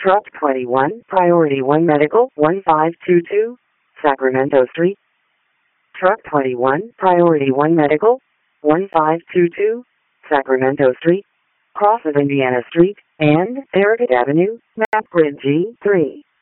Truck 21, Priority 1 Medical, 1522, Sacramento Street. Truck 21, Priority 1 Medical, 1522, Sacramento Street, cross of Indiana Street, and Farragut Avenue, map grid G3.